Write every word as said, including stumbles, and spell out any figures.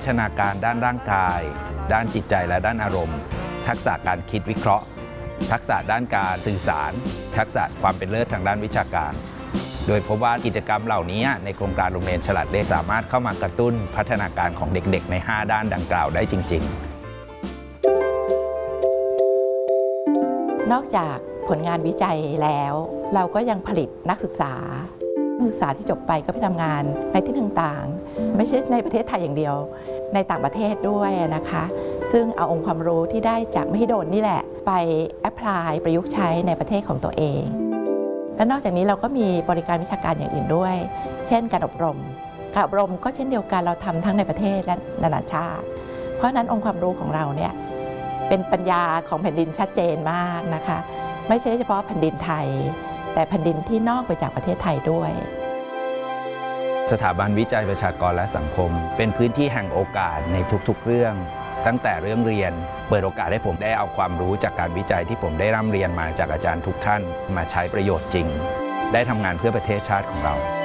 ฒนาการด้านร่างกายด้านจิตใจและด้านอารมณ์ทักษะการคิดวิเคราะห์ทักษะด้านการสื่อสารทักษะความเป็นเลิศทางด้านวิชาการโดยพบว่ากิจกรรมเหล่านี้ในโครงการโรงเรียนฉลาดเลขสามารถเข้ามากระตุ้นพัฒนาการของเด็กๆในห้าด้านดังกล่าวได้จริงๆนอกจากผลงานวิจัยแล้วเราก็ยังผลิตนักศึกษานักศึกษาที่จบไปก็ไปทำงานในที่ต่างๆไม่ใช่ในประเทศไทยอย่างเดียวในต่างประเทศด้วยนะคะซึ่งเอาองค์ความรู้ที่ได้จากมหิดลนี่แหละไปแอพพลายประยุกต์ใช้ในประเทศของตัวเองและนอกจากนี้เราก็มีบริการวิชาการอย่างอื่นด้วยเช่นการอบรมการอบรมก็เช่นเดียวกันเราทำทั้งในประเทศและนานาชาติเพราะฉะนั้นองค์ความรู้ของเราเนี่ยเป็นปัญญาของแผ่นดินชัดเจนมากนะคะไม่ใช่เฉพาะแผ่นดินไทยแต่แผ่นดินที่นอกไปจากประเทศไทยด้วยสถาบันวิจัยประชากรและสังคมเป็นพื้นที่แห่งโอกาสในทุกๆเรื่องตั้งแต่เรื่องเรียนเปิดโอกาสให้ผมได้เอาความรู้จากการวิจัยที่ผมได้ร่ำเรียนมาจากอาจารย์ทุกท่านมาใช้ประโยชน์จริงได้ทำงานเพื่อประเทศชาติของเรา